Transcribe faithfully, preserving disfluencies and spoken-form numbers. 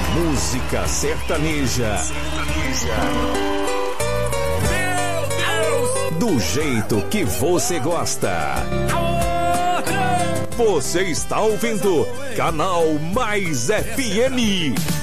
Música sertaneja. Do jeito que você gosta. Você está ouvindo Canal Mais F M.